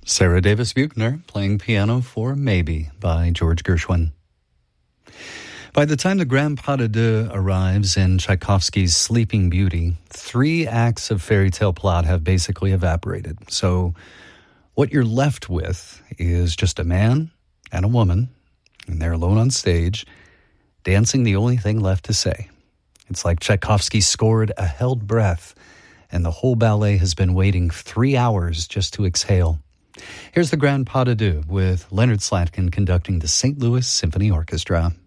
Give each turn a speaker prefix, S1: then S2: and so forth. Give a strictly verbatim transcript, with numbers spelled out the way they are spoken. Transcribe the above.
S1: Sarah Davis Buchner playing piano for Maybe by George Gershwin. By the time the Grand Pas de Deux arrives in Tchaikovsky's Sleeping Beauty, three acts of fairy tale plot have basically evaporated. So what you're left with is just a man and a woman, and they're alone on stage, dancing the only thing left to say. It's like Tchaikovsky scored a held breath, and the whole ballet has been waiting three hours just to exhale. Here's the Grand Pas de Deux with Leonard Slatkin conducting the Saint Louis Symphony Orchestra.